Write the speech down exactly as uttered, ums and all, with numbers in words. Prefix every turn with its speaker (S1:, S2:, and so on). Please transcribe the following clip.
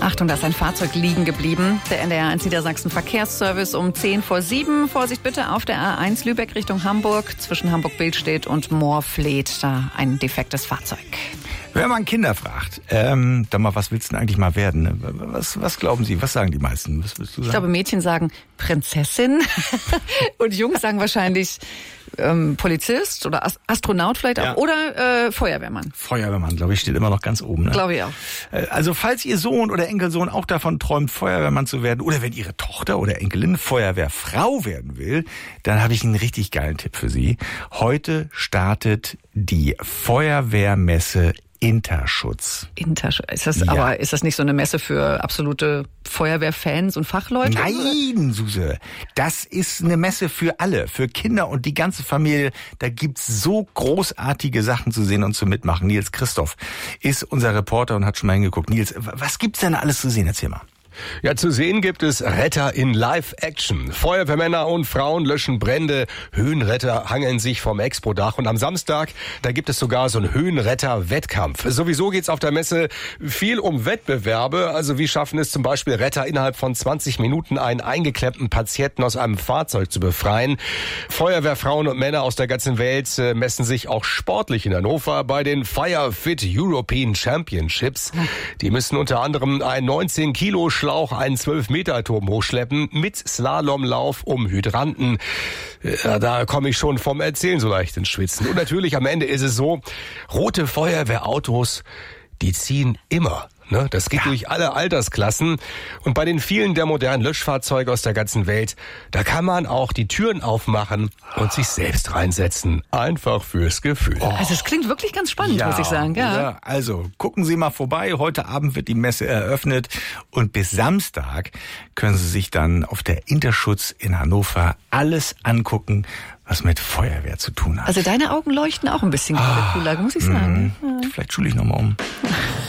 S1: Achtung, da ist ein Fahrzeug liegen geblieben. Der N D R eins Niedersachsen Verkehrsservice um zehn vor sieben. Vorsicht bitte auf der A eins Lübeck Richtung Hamburg. Zwischen Hamburg-Billstedt und Moorfleet. Da ein defektes Fahrzeug.
S2: Wenn man Kinder fragt, ähm, dann mal, was willst du denn eigentlich mal werden? Ne? Was, was glauben Sie? Was sagen die meisten? Was willst du sagen?
S1: Ich glaube, Mädchen sagen Prinzessin und Jungs sagen wahrscheinlich ähm, Polizist oder Ast- Astronaut vielleicht auch
S2: Ja.
S1: oder äh, Feuerwehrmann.
S2: Feuerwehrmann, glaube ich, steht immer noch ganz oben. Ne?
S1: Glaube ich auch.
S2: Also falls Ihr Sohn oder Enkelsohn auch davon träumt, Feuerwehrmann zu werden, oder wenn Ihre Tochter oder Enkelin Feuerwehrfrau werden will, dann habe ich einen richtig geilen Tipp für Sie. Heute startet die Feuerwehrmesse Interschutz.
S1: Intersch- ist das,
S2: Ja.
S1: aber ist das nicht so eine Messe für absolute Feuerwehrfans und Fachleute?
S2: Nein, Suse, das ist eine Messe für alle, für Kinder und die ganze Familie. Da gibt's so großartige Sachen zu sehen und zu mitmachen. Nils Christoph ist unser Reporter und hat schon mal hingeguckt. Nils, was gibt's denn alles zu sehen? Erzähl mal.
S3: Ja, zu sehen gibt es Retter in Live-Action. Feuerwehrmänner und Frauen löschen Brände, Höhenretter hangeln sich vom Expo-Dach und am Samstag, da gibt es sogar so einen Höhenretter-Wettkampf. Sowieso geht's auf der Messe viel um Wettbewerbe, also wie schaffen es zum Beispiel Retter innerhalb von zwanzig Minuten einen eingeklemmten Patienten aus einem Fahrzeug zu befreien. Feuerwehrfrauen und Männer aus der ganzen Welt äh, messen sich auch sportlich in Hannover bei den Firefit European Championships. Die müssen unter anderem ein neunzehn Kilo Schlauch einen zwölf Meter Turm hochschleppen mit Slalomlauf um Hydranten. Ja, da komme ich schon vom Erzählen so leicht ins Schwitzen. Und natürlich am Ende ist es so, rote Feuerwehrautos, die ziehen immer. Ne? Das geht ja durch alle Altersklassen. Und bei den vielen der modernen Löschfahrzeuge aus der ganzen Welt, da kann man auch die Türen aufmachen und sich selbst reinsetzen. Einfach fürs Gefühl.
S2: Oh.
S1: Also es klingt wirklich ganz spannend, muss ich sagen. Ja.
S2: Ja, also gucken Sie mal vorbei. Heute Abend wird die Messe eröffnet und bis Samstag können Sie sich dann auf der Interschutz in Hannover alles angucken, was mit Feuerwehr zu tun hat.
S1: Also deine Augen leuchten auch ein bisschen, ah, cooler, muss ich sagen.
S2: Mh, vielleicht schule ich nochmal um.